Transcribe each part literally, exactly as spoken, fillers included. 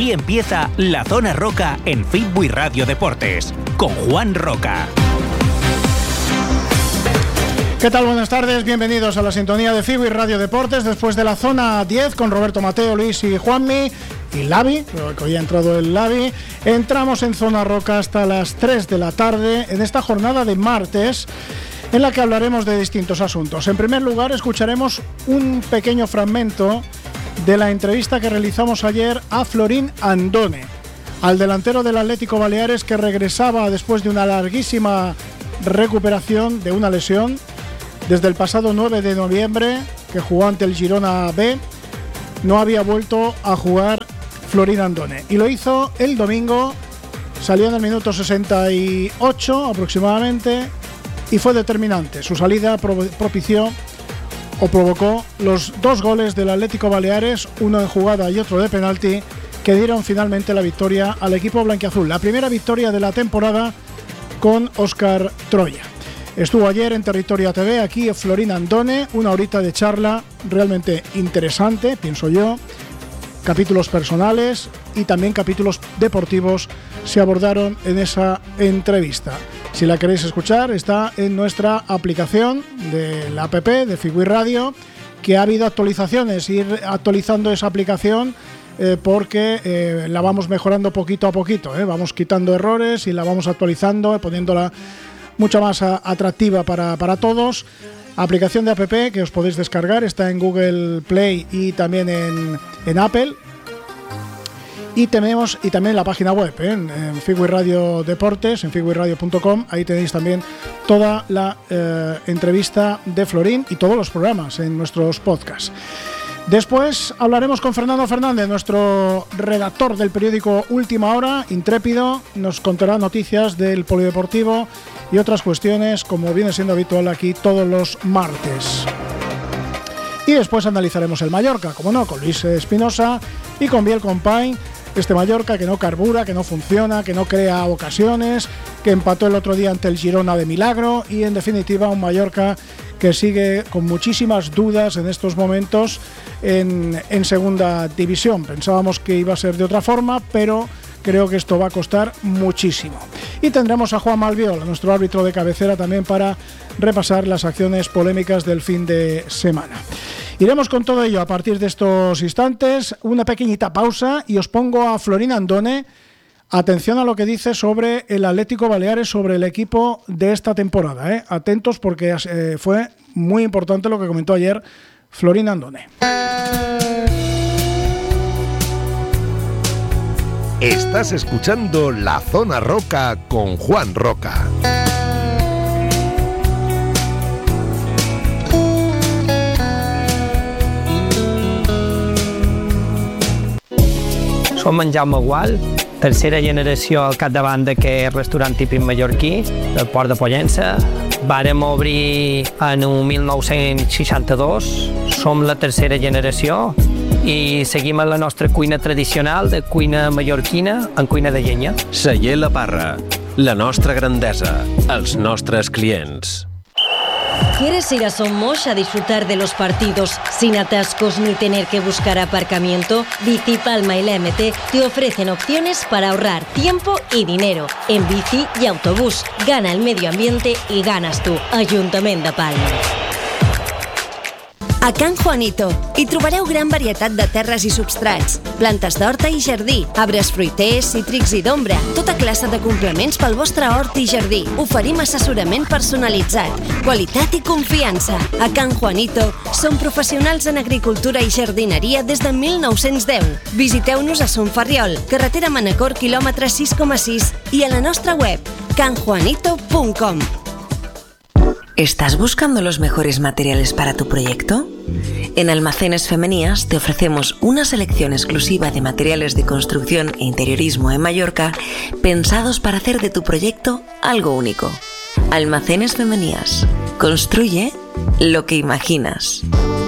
Aquí empieza La Zona Roca en Fitbuy Radio Deportes, con Juan Roca. ¿Qué tal? Buenas tardes, bienvenidos a la sintonía de Fitbuy Radio Deportes después de la zona diez con Roberto Mateo, Luis y Juanmi y Lavi, que hoy ha entrado el Lavi. Entramos en Zona Roca hasta las tres de la tarde en esta jornada de martes, en la que hablaremos de distintos asuntos. En primer lugar, escucharemos un pequeño fragmento de la entrevista que realizamos ayer a Florín Andone, al delantero del Atlético Baleares, que regresaba después de una larguísima recuperación de una lesión. Desde el pasado nueve de noviembre, que jugó ante el Girona B, no había vuelto a jugar Florín Andone. Y lo hizo el domingo, salió en el minuto sesenta y ocho aproximadamente, y fue determinante. Su salida propició o provocó los dos goles del Atlético Baleares, uno en jugada y otro de penalti, que dieron finalmente la victoria al equipo blanquiazul. La primera victoria de la temporada con Óscar Troya. Estuvo ayer en Territorio T V, aquí Florín Andone, una horita de charla realmente interesante, pienso yo. Capítulos personales y también capítulos deportivos se abordaron en esa entrevista. Si la queréis escuchar, está en nuestra aplicación de la app de Fitbuy Radio, que ha habido actualizaciones, ir actualizando esa aplicación eh, porque eh, la vamos mejorando poquito a poquito, eh. vamos quitando errores y la vamos actualizando, poniéndola mucho más a, atractiva para, para todos. Aplicación de app que os podéis descargar, está en Google Play y también en, en Apple. Y tenemos y también la página web, ¿eh? en, en Fitbuy Radio Deportes, en fitbuy radio punto com. Ahí tenéis también toda la eh, entrevista de Florín y todos los programas en nuestros podcasts. Después hablaremos con Fernando Fernández, nuestro redactor del periódico Última Hora, intrépido. Nos contará noticias del polideportivo y otras cuestiones, como viene siendo habitual aquí todos los martes. Y después analizaremos el Mallorca, como no, con Luis Espinosa y con Biel Compañ. Este Mallorca que no carbura, que no funciona, que no crea ocasiones, que empató el otro día ante el Girona de milagro, y en definitiva un Mallorca que sigue con muchísimas dudas en estos momentos en, en segunda división. Pensábamos que iba a ser de otra forma, pero creo que esto va a costar muchísimo. Y tendremos a Juan Malviol, nuestro árbitro de cabecera, también para repasar las acciones polémicas del fin de semana. Iremos con todo ello a partir de estos instantes. Una pequeñita pausa y os pongo a Florín Andone. Atención a lo que dice sobre el Atlético Baleares, sobre el equipo de esta temporada, ¿eh? Atentos porque eh, fue muy importante lo que comentó ayer Florín Andone. Estás escuchando La Zona Roca con Juan Roca. Som en Jaume Gual, tercera generació al capdavant d'aquest restaurant típic mallorquí, del Port de Pollença. Vàrem obrir en el mil nou-cents seixanta-dos, som la tercera generació i seguim en la nostra cuina tradicional de cuina mallorquina en cuina de llenya. Celler La Parra, la nostra grandesa, els nostres clients. ¿Quieres ir a Somos a disfrutar de los partidos sin atascos ni tener que buscar aparcamiento? Bicipalma y la M T te ofrecen opciones para ahorrar tiempo y dinero en bici y autobús. Gana el medio ambiente y ganas tú, Ayuntament de Palma. A Can Juanito hi trobareu gran varietat de terres i substrats, plantes d'horta i jardí, arbres fruiters, cítrics i d'ombra, tota classe de complements pel vostre hort i jardí. Oferim assessorament personalitzat, qualitat i confiança. A Can Juanito som professionals en agricultura i jardineria des de mil nou-cents deu. Visiteu-nos a Son Ferriol, carretera Manacor, quilòmetre sis coma sis, i a la nostra web can juanito punt com. ¿Estás buscando los mejores materiales para tu proyecto? En Almacenes Femenías te ofrecemos una selección exclusiva de materiales de construcción e interiorismo en Mallorca pensados para hacer de tu proyecto algo único. Almacenes Femenías. Construye lo que imaginas.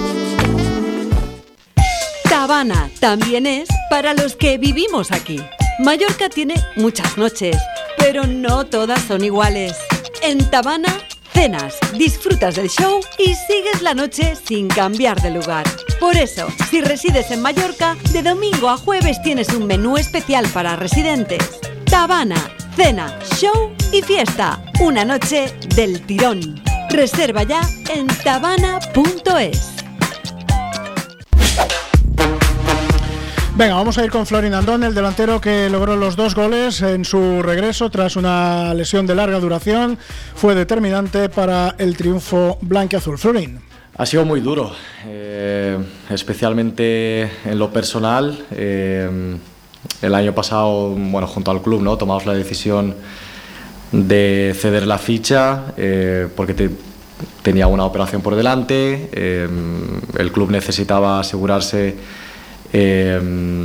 Tabana también es para los que vivimos aquí. Mallorca tiene muchas noches, pero no todas son iguales. En Tabana cenas, disfrutas del show y sigues la noche sin cambiar de lugar. Por eso, si resides en Mallorca, de domingo a jueves tienes un menú especial para residentes. Tabana, cena, show y fiesta. Una noche del tirón. Reserva ya en tabana punto es. Venga, vamos a ir con Florin Andón, el delantero que logró los dos goles en su regreso tras una lesión de larga duración. Fue determinante para el triunfo blanquiazul. Florin. Ha sido muy duro, eh, especialmente en lo personal. Eh, el año pasado, bueno, junto al club, ¿no?, tomamos la decisión de ceder la ficha eh, porque te, tenía una operación por delante. Eh, el club necesitaba asegurarse eh,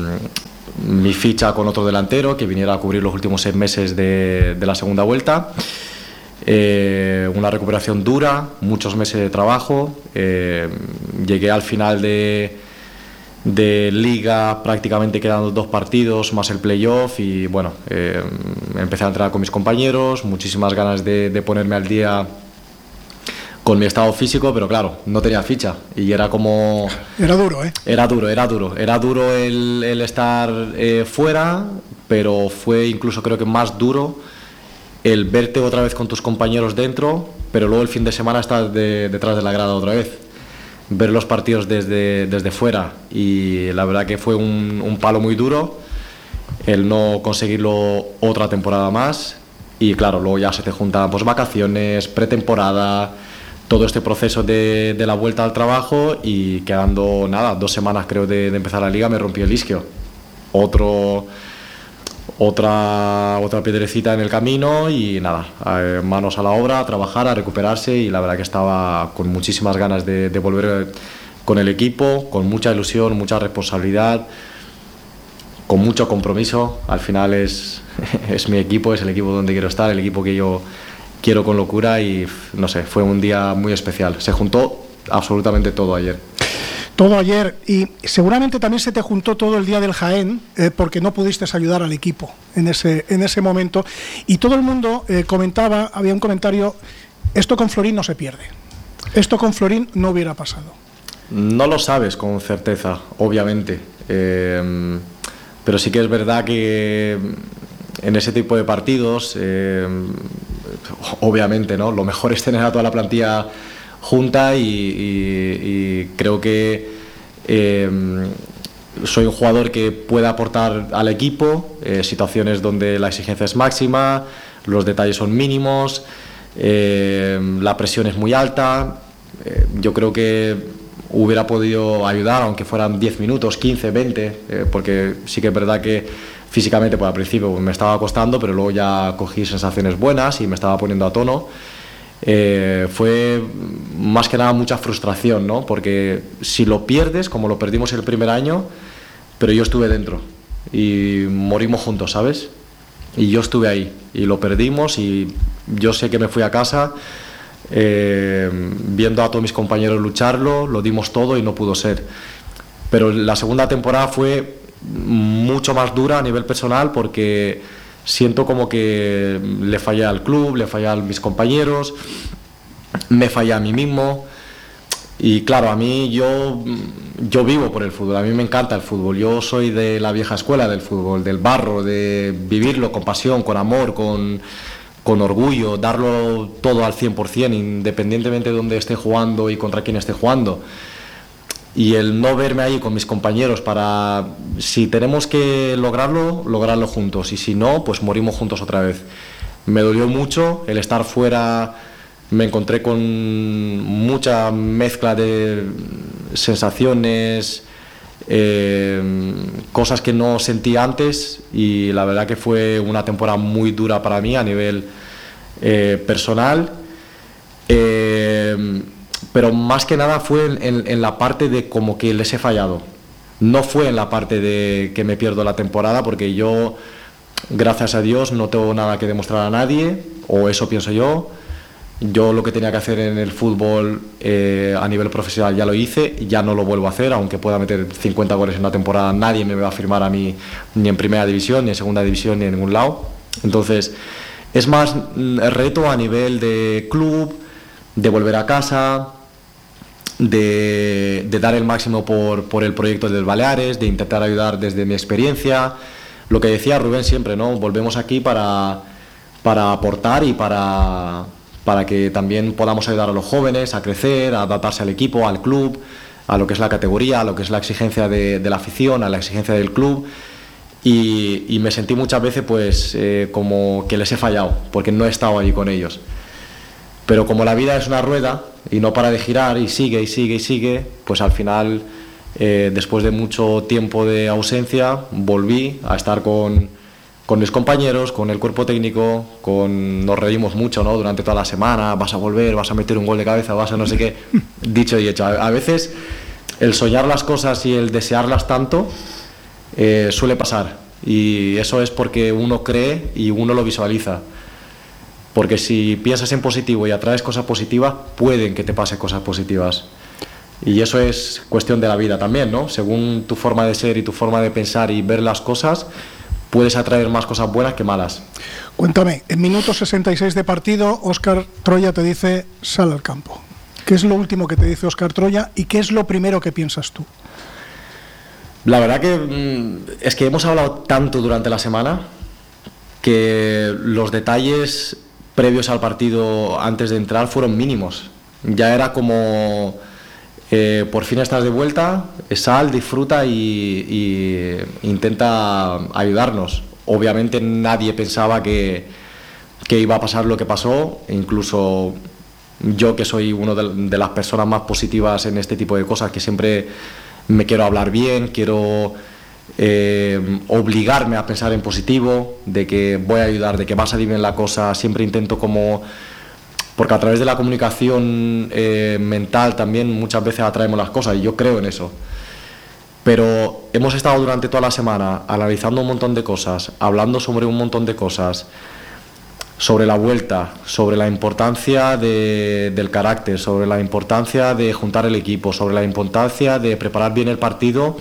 mi ficha con otro delantero que viniera a cubrir los últimos seis meses de, de la segunda vuelta. Eh, una recuperación dura, muchos meses de trabajo. Eh, llegué al final de, de liga prácticamente quedando dos partidos más el playoff y bueno, eh, empecé a entrenar con mis compañeros, muchísimas ganas de, de ponerme al día con mi estado físico, pero claro, no tenía ficha y era como... Era duro, ¿eh? Era duro, era duro. Era duro el, el estar eh, fuera, pero fue incluso creo que más duro el verte otra vez con tus compañeros dentro, pero luego el fin de semana estás de, detrás de la grada otra vez. Ver los partidos desde, desde fuera y la verdad que fue un, un palo muy duro el no conseguirlo otra temporada más y claro, luego ya se te juntan pues, vacaciones, pretemporada, todo este proceso de, de la vuelta al trabajo y quedando nada, dos semanas creo de, de empezar la liga me rompí el isquio. Otro... Otra, otra piedrecita en el camino y nada, eh, manos a la obra, a trabajar, a recuperarse y la verdad que estaba con muchísimas ganas de, de volver con el equipo, con mucha ilusión, mucha responsabilidad, con mucho compromiso. Al final es, es mi equipo, es el equipo donde quiero estar, el equipo que yo quiero con locura y no sé, fue un día muy especial. Se juntó absolutamente todo ayer. Todo ayer y seguramente también se te juntó todo el día del Jaén eh, porque no pudiste ayudar al equipo en ese, en ese momento y todo el mundo eh, comentaba, había un comentario, esto con Florin no se pierde, esto con Florin no hubiera pasado. No lo sabes con certeza, obviamente, eh, pero sí que es verdad que en ese tipo de partidos, eh, obviamente, ¿no? Lo mejor es tener a toda la plantilla junta y, y, y creo que eh, soy un jugador que puede aportar al equipo, eh, situaciones donde la exigencia es máxima, los detalles son mínimos, eh, la presión es muy alta, eh, yo creo que hubiera podido ayudar aunque fueran diez minutos, quince, veinte, eh, porque sí que es verdad que físicamente pues, al principio me estaba costando, pero luego ya cogí sensaciones buenas y me estaba poniendo a tono. Eh, fue más que nada mucha frustración, ¿no? Porque si lo pierdes, como lo perdimos el primer año, pero yo estuve dentro y morimos juntos, ¿sabes? Y yo estuve ahí y lo perdimos y yo sé que me fui a casa eh, viendo a todos mis compañeros lucharlo, lo dimos todo y no pudo ser. Pero la segunda temporada fue mucho más dura a nivel personal porque siento como que le fallé al club, le fallé a mis compañeros, me fallé a mí mismo y claro, a mí yo, yo vivo por el fútbol, a mí me encanta el fútbol, yo soy de la vieja escuela del fútbol, del barro, de vivirlo con pasión, con amor, con, con orgullo, darlo todo al cien por ciento independientemente de dónde esté jugando y contra quién esté jugando. Y el no verme ahí con mis compañeros para, si tenemos que lograrlo, lograrlo juntos y si no, pues morimos juntos otra vez. Me dolió mucho el estar fuera, me encontré con mucha mezcla de sensaciones, eh, cosas que no sentí antes y la verdad que fue una temporada muy dura para mí a nivel eh, personal. Eh, pero más que nada fue en, en, en la parte de como que les he fallado. No fue en la parte de que me pierdo la temporada, porque yo, gracias a Dios, no tengo nada que demostrar a nadie, o eso pienso yo. Yo lo que tenía que hacer en el fútbol eh, a nivel profesional ya lo hice, ya no lo vuelvo a hacer, aunque pueda meter cincuenta goles en una temporada, nadie me va a firmar a mí ni en primera división, ni en segunda división, ni en ningún lado. Entonces, es más el reto a nivel de club, de volver a casa, de, de dar el máximo por, por el proyecto del Baleares, de intentar ayudar desde mi experiencia. Lo que decía Rubén siempre, ¿no? Volvemos aquí para, para aportar y para, para que también podamos ayudar a los jóvenes a crecer, a adaptarse al equipo, al club, a lo que es la categoría, a lo que es la exigencia de, de la afición, a la exigencia del club. Y, y me sentí muchas veces pues eh, como que les he fallado, porque no he estado allí con ellos. Pero como la vida es una rueda y no para de girar y sigue y sigue y sigue, pues al final, eh, después de mucho tiempo de ausencia, volví a estar con, con mis compañeros, con el cuerpo técnico, con, nos reímos mucho, ¿no? Durante toda la semana, vas a volver, vas a meter un gol de cabeza, vas a no sé qué, dicho y hecho. A, a veces el soñar las cosas y el desearlas tanto eh, suele pasar, y eso es porque uno cree y uno lo visualiza. Porque si piensas en positivo y atraes cosas positivas, pueden que te pasen cosas positivas. Y eso es cuestión de la vida también, ¿no? Según tu forma de ser y tu forma de pensar y ver las cosas, puedes atraer más cosas buenas que malas. Cuéntame, en minuto sesenta y seis de partido, Óscar Troya te dice, sal al campo. ¿Qué es lo último que te dice Óscar Troya y qué es lo primero que piensas tú? La verdad que es que hemos hablado tanto durante la semana que los detalles previos al partido antes de entrar fueron mínimos. Ya era como eh, por fin estás de vuelta, sal, disfruta y, y intenta ayudarnos. Obviamente nadie pensaba que, que iba a pasar lo que pasó, incluso yo, que soy una de, de las personas más positivas en este tipo de cosas, que siempre me quiero hablar bien, quiero Eh, obligarme a pensar en positivo, de que voy a ayudar, de que va a salir bien la cosa. Siempre intento como, porque a través de la comunicación eh, mental también muchas veces atraemos las cosas, y yo creo en eso. Pero hemos estado durante toda la semana analizando un montón de cosas, hablando sobre un montón de cosas, sobre la vuelta, sobre la importancia de, del carácter, sobre la importancia de juntar el equipo, sobre la importancia de preparar bien el partido,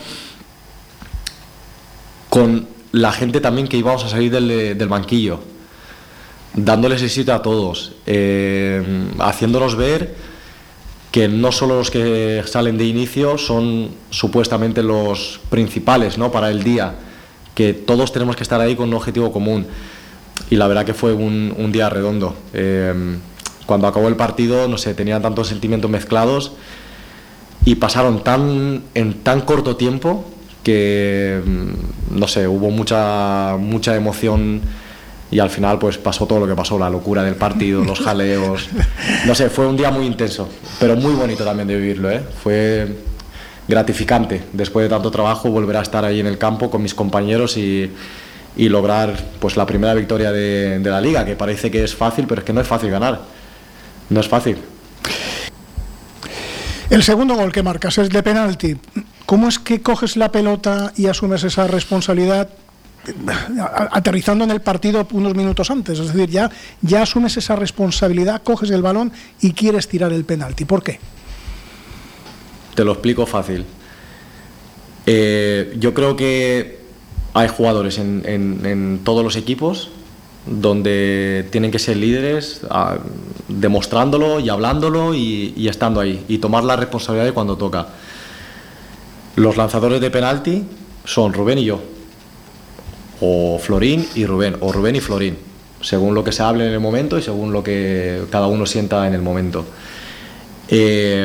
con la gente también que íbamos a salir del, del banquillo, dándoles el sitio a todos, eh, haciéndonos ver que no solo los que salen de inicio son supuestamente los principales, ¿no?, para el día, que todos tenemos que estar ahí con un objetivo común. Y la verdad que fue un, un día redondo. Eh, cuando acabó el partido, no sé, tenía tantos sentimientos mezclados y pasaron tan, en tan corto tiempo que, no sé, hubo mucha mucha emoción, y al final pues pasó todo lo que pasó, la locura del partido, los jaleos, no sé, fue un día muy intenso, pero muy bonito también de vivirlo, ¿eh? Fue gratificante, después de tanto trabajo, volver a estar ahí en el campo con mis compañeros y, y lograr pues la primera victoria de, de la Liga, que parece que es fácil, pero es que no es fácil ganar, no es fácil. El segundo gol que marcas es de penalti. ¿Cómo es que coges la pelota y asumes esa responsabilidad aterrizando en el partido unos minutos antes? Es decir, ya, ya asumes esa responsabilidad, coges el balón y quieres tirar el penalti. ¿Por qué? Te lo explico fácil. Eh, yo creo que hay jugadores en, en, en todos los equipos donde tienen que ser líderes, a, demostrándolo y hablándolo y, y estando ahí y tomar la responsabilidad cuando toca. Los lanzadores de penalti son Rubén y yo, o Florín y Rubén, o Rubén y Florín, según lo que se hable en el momento y según lo que cada uno sienta en el momento. Eh,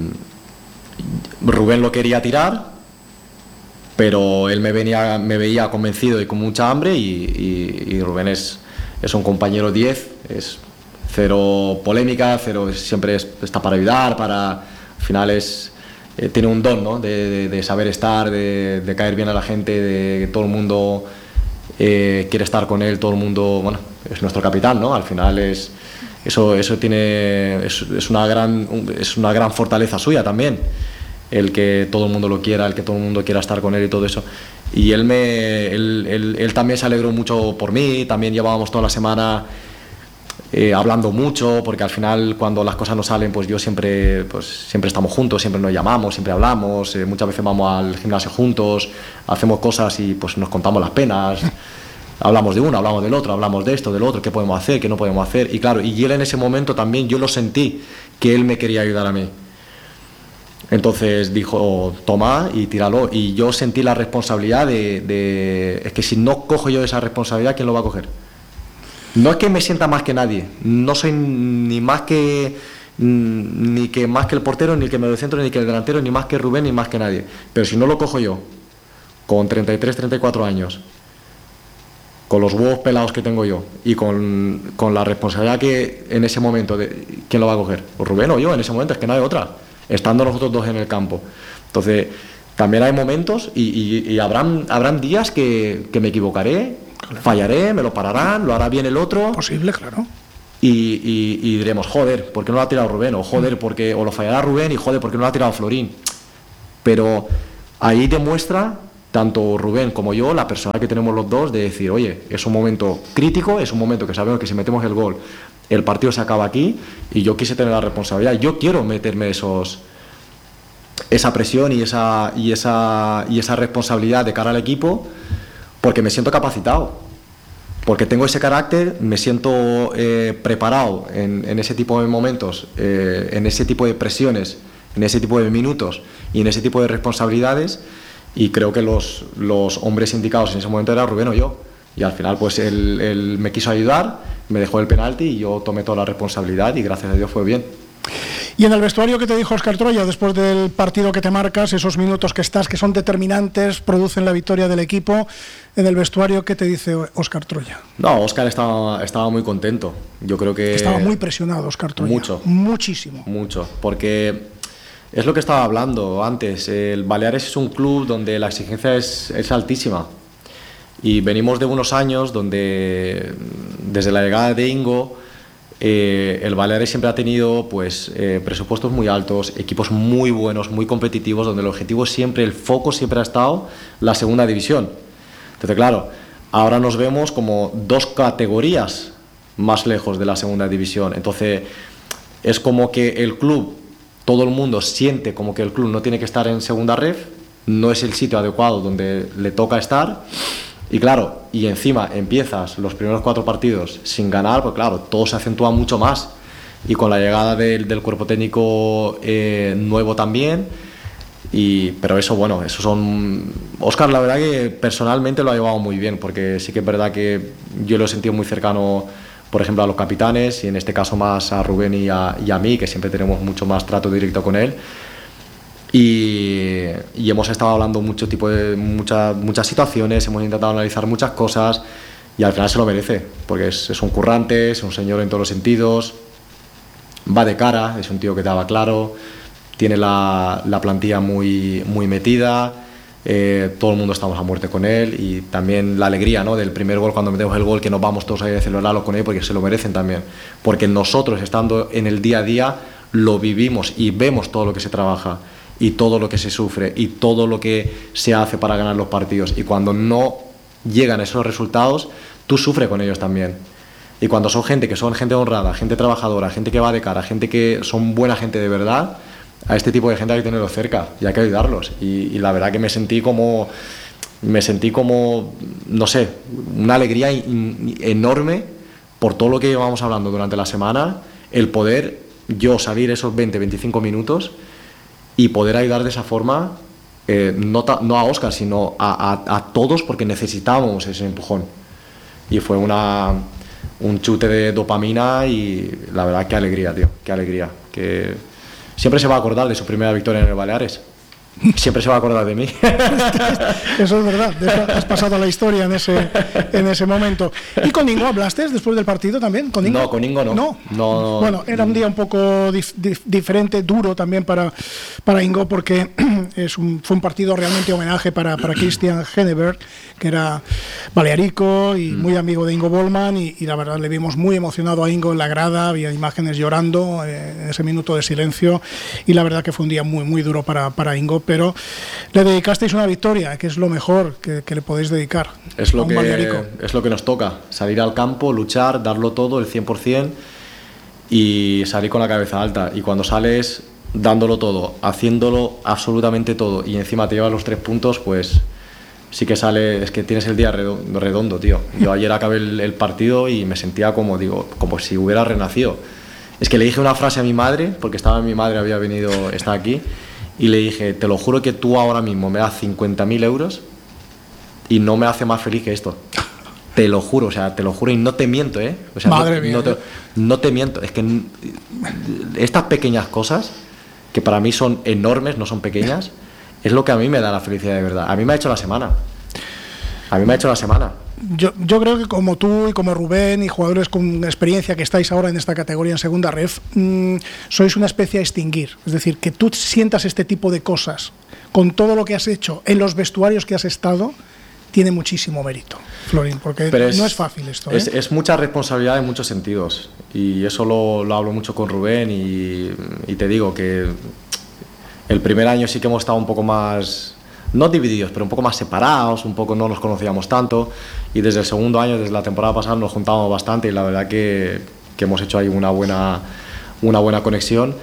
Rubén lo quería tirar, pero él me, venía, me veía convencido y con mucha hambre, y, y, y Rubén es, es un compañero diez, es cero polémica, cero, siempre es, está para ayudar, para, al final es... Eh, tiene un don, ¿no?, de, de, de saber estar, de, de caer bien a la gente, de que todo el mundo eh, quiere estar con él, todo el mundo, bueno, es nuestro capitán, ¿no? Al final es eso, eso tiene es, es una gran es una gran fortaleza suya también, el que todo el mundo lo quiera, el que todo el mundo quiera estar con él y todo eso. Y él me él, él, él también se alegró mucho por mí, también llevábamos toda la semana Eh, hablando mucho, porque al final cuando las cosas no salen, pues yo siempre pues siempre estamos juntos, siempre nos llamamos, siempre hablamos, eh, muchas veces vamos al gimnasio juntos, hacemos cosas y pues nos contamos las penas. hablamos de uno, hablamos del otro, hablamos de esto, del otro, qué podemos hacer, qué no podemos hacer. Y claro, y él en ese momento también yo lo sentí, que él me quería ayudar a mí. Entonces dijo, toma y tíralo. Y yo sentí la responsabilidad de, de... Es que si no cojo yo esa responsabilidad, ¿quién lo va a coger? No es que me sienta más que nadie. No soy ni más que... Ni que más que el portero, ni que el mediocentro, ni que el delantero, ni más que Rubén, ni más que nadie. Pero si no lo cojo yo, con treinta y tres, treinta y cuatro años, con los huevos pelados que tengo yo y con, con la responsabilidad que en ese momento, de, ¿quién lo va a coger? ¿O Rubén o yo? En ese momento es que no hay otra, estando nosotros dos en el campo. Entonces, también hay momentos y, y, y habrán, habrán días que, que me equivocaré, claro. fallaré, me lo pararán, lo hará bien el otro. Posible, claro. Y, y, y diremos, joder, ¿por qué no lo ha tirado Rubén? O joder, porque, o lo fallará Rubén y joder, ¿por qué no lo ha tirado Florín? Pero ahí demuestra, tanto Rubén como yo, la personalidad que tenemos los dos, de decir, oye, es un momento crítico, es un momento que sabemos que si metemos el gol, el partido se acaba aquí, y yo quise tener la responsabilidad, yo quiero meterme esos esa presión y esa, y esa, y esa responsabilidad de cara al equipo, porque me siento capacitado, porque tengo ese carácter, me siento eh, preparado en, en ese tipo de momentos, eh, en ese tipo de presiones, en ese tipo de minutos y en ese tipo de responsabilidades. Y creo que los, los hombres indicados en ese momento era Rubén o yo. Y al final pues él, él me quiso ayudar, me dejó el penalti y yo tomé toda la responsabilidad y gracias a Dios fue bien. Y en el vestuario, ¿qué te dijo Óscar Troya después del partido que te marcas, esos minutos que estás, que son determinantes, producen la victoria del equipo? En el vestuario, ¿qué te dice Óscar Troya? No, Óscar estaba, estaba muy contento. Yo creo que... Estaba muy presionado Óscar Troya. Mucho. Muchísimo. Mucho, porque... Es lo que estaba hablando antes, el Baleares es un club donde la exigencia es, es altísima y venimos de unos años donde desde la llegada de Ingo eh, el Baleares siempre ha tenido pues, eh, presupuestos muy altos, equipos muy buenos, muy competitivos, donde el objetivo siempre, el foco siempre ha estado la segunda división. Entonces claro, ahora nos vemos como dos categorías más lejos de la segunda división, entonces es como que el club... Todo el mundo siente como que el club no tiene que estar en segunda ref, no es el sitio adecuado donde le toca estar. Y claro, y encima empiezas los primeros cuatro partidos sin ganar, pues claro, todo se acentúa mucho más. Y con la llegada del, del cuerpo técnico eh, nuevo también. Y, pero eso, bueno, eso son... Óscar, la verdad que personalmente lo ha llevado muy bien, porque sí que es verdad que yo lo he sentido muy cercano, por ejemplo, a los capitanes, y en este caso más a Rubén y a, y a mí, que siempre tenemos mucho más trato directo con él. Y, y hemos estado hablando mucho tipo de muchas muchas situaciones, hemos intentado analizar muchas cosas y al final se lo merece, porque es, es un currante, es un señor en todos los sentidos, va de cara, es un tío que te va claro, tiene la, la plantilla muy, muy metida. Eh, todo el mundo estamos a muerte con él y también la alegría, ¿no?, del primer gol, cuando metemos el gol, que nos vamos todos ahí a celebrarlo con él, porque se lo merecen también, porque nosotros estando en el día a día lo vivimos y vemos todo lo que se trabaja y todo lo que se sufre y todo lo que se hace para ganar los partidos, y cuando no llegan esos resultados tú sufres con ellos también. Y cuando son gente que son gente honrada, gente trabajadora, gente que va de cara, gente que son buena gente de verdad, a este tipo de gente hay que tenerlos cerca y hay que ayudarlos. Y, y la verdad que me sentí como, me sentí como, no sé, una alegría in, enorme por todo lo que llevamos hablando durante la semana, el poder yo salir esos veinte, veinticinco minutos y poder ayudar de esa forma, eh, no, ta, no a Óscar, sino a, a, a todos, porque necesitábamos ese empujón. Y fue una, un chute de dopamina y la verdad qué alegría, tío, qué alegría. Que siempre se va a acordar de su primera victoria en el Baleares. Siempre se va a acordar de mí. Eso es verdad, has pasado a la historia en ese, en ese momento. ¿Y con Ingo hablaste después del partido también? ¿Con Ingo? No, con Ingo no. no. no, no. Bueno, era un día un poco dif, dif, diferente, duro también para, para Ingo, porque es un, fue un partido realmente homenaje para, para Christian Henneberg, que era balearico y muy amigo de Ingo Bollmann, y, y la verdad le vimos muy emocionado a Ingo en la grada, había imágenes llorando eh, en ese minuto de silencio, y la verdad que fue un día muy, muy duro para, para Ingo, pero le dedicasteis una victoria, que es lo mejor que, que le podéis dedicar es lo a un que, balearico. Es lo que nos toca, salir al campo, luchar, darlo todo, el cien por ciento, y salir con la cabeza alta. Y cuando sales dándolo todo, haciéndolo absolutamente todo, y encima te llevas los tres puntos, pues sí que sale, es que tienes el día redondo, redondo tío. Yo ayer acabé el, el partido y me sentía como, digo, como si hubiera renacido. Es que le dije una frase a mi madre, porque estaba mi madre, había venido, está aquí, y le dije, te lo juro que tú ahora mismo me das cincuenta mil euros y no me hace más feliz que esto. Te lo juro, o sea, te lo juro y no te miento, ¿eh? O sea, Madre no, mía. no, te, no te miento, es que estas pequeñas cosas, que para mí son enormes, no son pequeñas, es lo que a mí me da la felicidad de verdad. A mí me ha hecho la semana. A mí me ha hecho la semana. Yo, yo creo que como tú y como Rubén y jugadores con experiencia que estáis ahora en esta categoría en segunda ref, mmm, sois una especie a extinguir. Es decir, que tú sientas este tipo de cosas con todo lo que has hecho en los vestuarios que has estado, tiene muchísimo mérito, Florín, porque es, no es fácil esto. ¿eh? Es, es mucha responsabilidad en muchos sentidos. Y eso lo, lo hablo mucho con Rubén y, y te digo que el primer año sí que hemos estado un poco más, no divididos, pero un poco más separados, un poco no nos conocíamos tanto, y desde el segundo año, desde la temporada pasada, nos juntábamos bastante y la verdad que, que hemos hecho ahí una buena, una buena conexión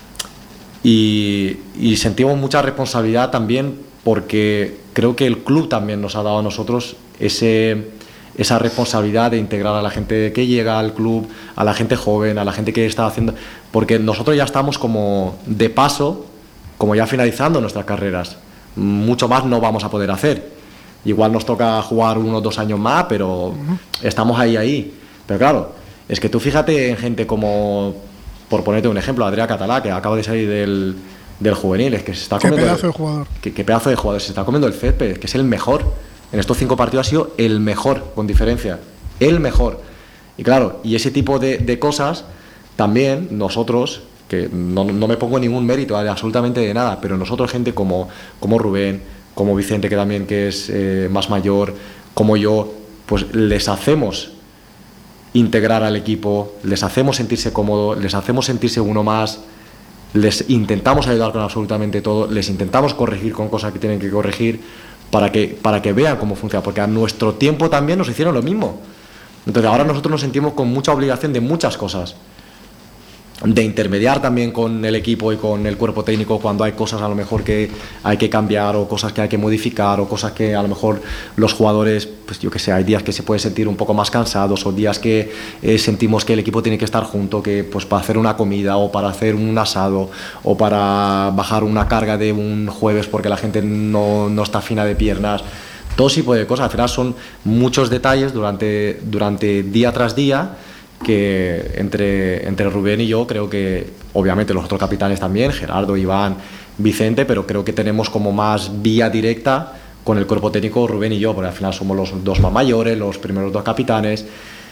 y, y sentimos mucha responsabilidad también porque creo que el club también nos ha dado a nosotros ese, esa responsabilidad de integrar a la gente que llega al club, a la gente joven, a la gente que está haciendo, porque nosotros ya estamos como de paso, como ya finalizando nuestras carreras, mucho más no vamos a poder hacer. Igual nos toca jugar unos dos años más, pero uh-huh. estamos ahí, ahí. Pero claro, es que tú fíjate en gente como, por ponerte un ejemplo, Adrià Català, que acaba de salir del, del juvenil, es que se está comiendo... Qué pedazo de jugador. Qué, qué pedazo de jugador, se está comiendo el césped, que es el mejor. En estos cinco partidos ha sido el mejor, con diferencia. El mejor. Y claro, y ese tipo de, de cosas, también nosotros... que no, no me pongo ningún mérito de absolutamente de nada, pero nosotros gente como, como Rubén, como Vicente, que también que es eh, más mayor, como yo, pues les hacemos integrar al equipo, les hacemos sentirse cómodos, les hacemos sentirse uno más, les intentamos ayudar con absolutamente todo, les intentamos corregir con cosas que tienen que corregir para que, para que vean cómo funciona, porque a nuestro tiempo también nos hicieron lo mismo. Entonces ahora nosotros nos sentimos con mucha obligación de muchas cosas, de intermediar también con el equipo y con el cuerpo técnico cuando hay cosas a lo mejor que hay que cambiar o cosas que hay que modificar o cosas que a lo mejor los jugadores, pues yo que sé, hay días que se pueden sentir un poco más cansados o días que eh, sentimos que el equipo tiene que estar junto, que pues para hacer una comida o para hacer un asado o para bajar una carga de un jueves porque la gente no, no está fina de piernas, todo tipo de cosas. Al final son muchos detalles durante, durante día tras día que entre, entre Rubén y yo creo que, obviamente los otros capitanes también, Gerardo, Iván, Vicente, pero creo que tenemos como más vía directa con el cuerpo técnico Rubén y yo, porque al final somos los dos más mayores, los primeros dos capitanes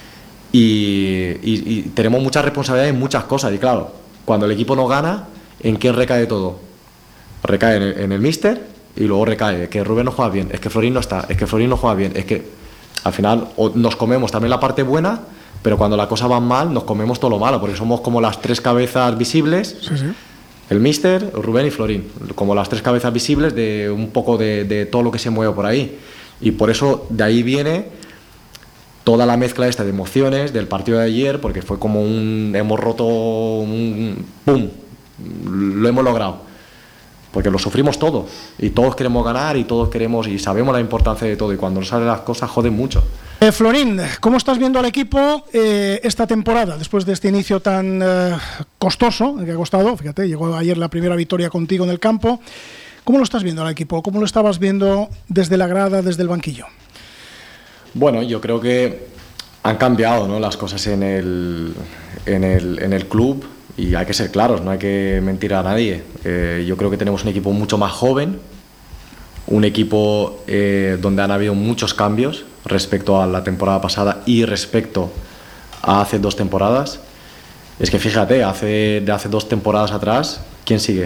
y, y, y tenemos mucha responsabilidad en muchas cosas y claro, cuando el equipo no gana, ¿en quién recae todo? Recae en el, en el míster y luego recae que Rubén no juega bien, es que Florín no está, es que Florín no juega bien, es que al final nos comemos también la parte buena, pero cuando la cosa va mal nos comemos todo lo malo, porque somos como las tres cabezas visibles, sí, sí. El míster, Rubén y Florín, como las tres cabezas visibles de un poco de, de todo lo que se mueve por ahí. Y por eso de ahí viene toda la mezcla esta de emociones del partido de ayer, porque fue como un... hemos roto un... ¡pum! Lo hemos logrado. Porque lo sufrimos todo, y todos queremos ganar, y todos queremos, y sabemos la importancia de todo, y cuando no salen las cosas joden mucho. Eh, Florín, ¿cómo estás viendo al equipo eh, esta temporada, después de este inicio tan eh, costoso, que ha costado? Fíjate, llegó ayer la primera victoria contigo en el campo. ¿Cómo lo estás viendo al equipo? ¿Cómo lo estabas viendo desde la grada, desde el banquillo? Bueno, yo creo que han cambiado, ¿no?, las cosas en el, en el, en el club. Y hay que ser claros, no hay que mentir a nadie. Eh, yo creo que tenemos un equipo mucho más joven, un equipo eh, donde han habido muchos cambios respecto a la temporada pasada y respecto a hace dos temporadas. Es que fíjate, hace, de hace dos temporadas atrás, ¿quién sigue?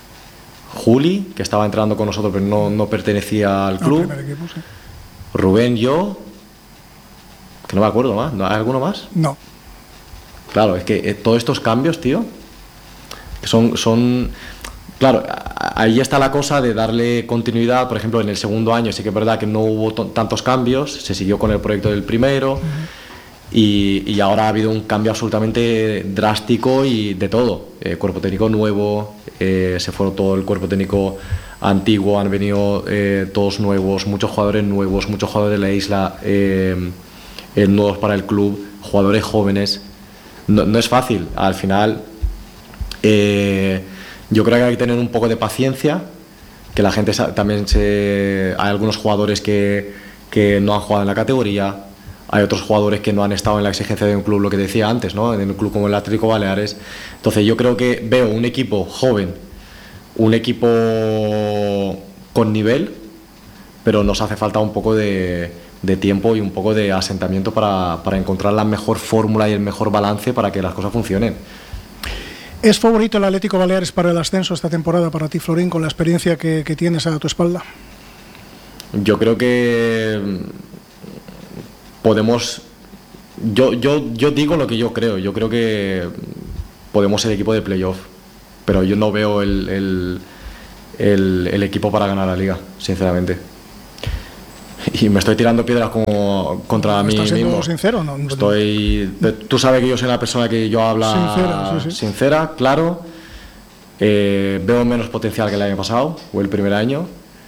Juli, que estaba entrando con nosotros pero no, no pertenecía al club. No, equipo, sí. Rubén, yo, que no me acuerdo más. ¿Hay alguno más? No. Claro, es que eh, todos estos cambios, tío, son, son... Claro, ahí está la cosa de darle continuidad. Por ejemplo, en el segundo año sí que es verdad que no hubo tantos cambios, se siguió con el proyecto del primero, uh-huh. y, y ahora ha habido un cambio absolutamente drástico y de todo. Eh, cuerpo técnico nuevo, eh, se fue todo el cuerpo técnico antiguo, han venido eh, todos nuevos, muchos jugadores nuevos, muchos jugadores de la isla eh, eh, nuevos para el club, jugadores jóvenes. No, no es fácil, al final eh, yo creo que hay que tener un poco de paciencia, que la gente también se... Hay algunos jugadores que, que no han jugado en la categoría, hay otros jugadores que no han estado en la exigencia de un club, lo que decía antes, ¿no? En un club como el Atlético Baleares. Entonces yo creo que veo un equipo joven, un equipo con nivel, pero nos hace falta un poco de, de tiempo y un poco de asentamiento para, para encontrar la mejor fórmula y el mejor balance para que las cosas funcionen. ¿Es favorito el Atlético Baleares para el ascenso esta temporada para ti, Florín, con la experiencia que, que tienes a tu espalda? Yo creo que podemos... Yo, yo, yo digo lo que yo creo. Yo creo que podemos ser equipo de playoff, pero yo no veo el, el, el, el equipo para ganar la liga, sinceramente. Y me estoy tirando piedras como contra mí mismo. ¿Estás siendo sincero? No, no, estoy, tú sabes que yo soy una persona que yo habla sincera, sí, sí. sincera, claro. Eh, veo menos potencial que el año pasado o el primer año,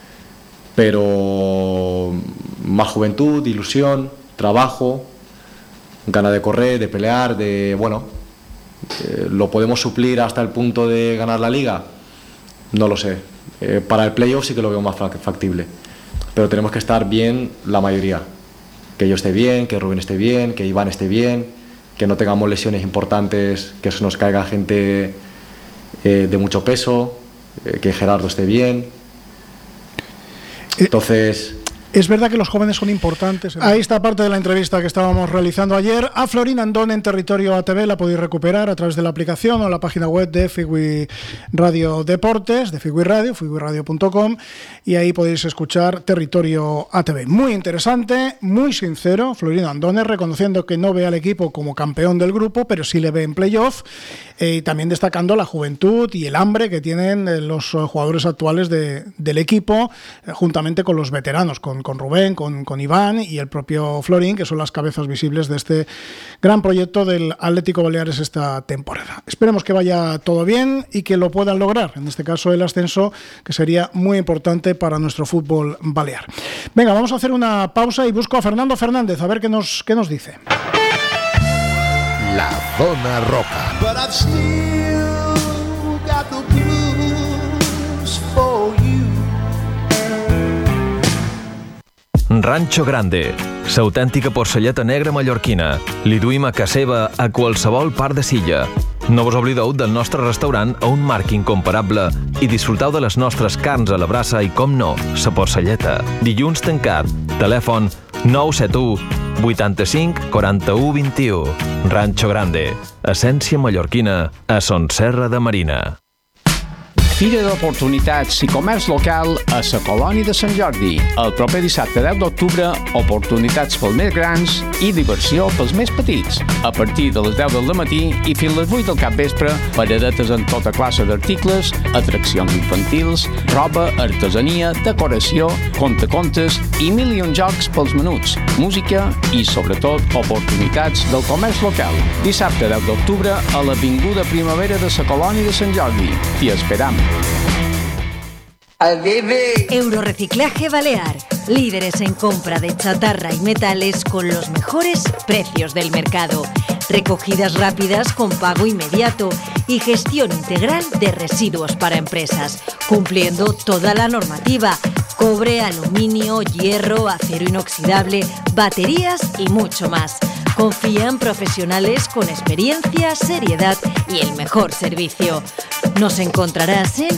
pero más juventud, ilusión, trabajo, ganas de correr, de pelear, de bueno, eh, ¿lo podemos suplir hasta el punto de ganar la liga? No lo sé. Eh, para el playoff sí que lo veo más factible, pero tenemos que estar bien la mayoría, que yo esté bien, que Rubén esté bien, que Iván esté bien, que no tengamos lesiones importantes, que se nos caiga gente eh, de mucho peso, eh, que Gerardo esté bien. Entonces... Es verdad que los jóvenes son importantes. Ahí está parte de la entrevista que estábamos realizando ayer a Florín Andón en Territorio A T V. La podéis recuperar a través de la aplicación o la página web de Figui Radio Deportes, de Figui Radio, figui radio punto com, y ahí podéis escuchar Territorio A T V. Muy interesante, muy sincero, Florín Andón, reconociendo que no ve al equipo como campeón del grupo, pero sí le ve en playoff, eh, y también destacando la juventud y el hambre que tienen eh, los jugadores actuales de, del equipo, eh, juntamente con los veteranos, con con Rubén, con, con Iván y el propio Florín, que son las cabezas visibles de este gran proyecto del Atlético Baleares esta temporada. Esperemos que vaya todo bien y que lo puedan lograr, en este caso el ascenso, que sería muy importante para nuestro fútbol balear. Venga, vamos a hacer una pausa y busco a Fernando Fernández, a ver qué nos, qué nos dice. La Zona Roca. Rancho Grande, l'autèntica porcelleta negra mallorquina. Li duim a casa seva a qualsevol part de Silla. No vos oblideu del nostre restaurant a un marc incomparable i disfruteu de les nostres carns a la brasa i, com no, la porcelleta. Dilluns tancat. Telèfon nou set u vuitanta-cinc quaranta-u vint-i-u. Rancho Grande, essència mallorquina a Son Serra de Marina. Fira d'Oportunitats i Comerç Local a la Colònia de Sant Jordi. El proper dissabte deu d'octubre, oportunitats pels més grans i diversió pels més petits. A partir de les deu del matí i fins les vuit del capvespre, paradetes en tota classe d'articles, atraccions infantils, roba, artesania, decoració, contacontes i mil i un jocs pels menuts, música i, sobretot, oportunitats del comerç local. Dissabte deu d'octubre a l'Avinguda Primavera de la Colònia de Sant Jordi. T'hi esperam. Euroreciclaje Balear, líderes en compra de chatarra y metales con los mejores precios del mercado, recogidas rápidas con pago inmediato y gestión integral de residuos para empresas, cumpliendo toda la normativa: cobre, aluminio, hierro, acero inoxidable, baterías y mucho más. Confían profesionales con experiencia, seriedad y el mejor servicio. Nos encontrarás en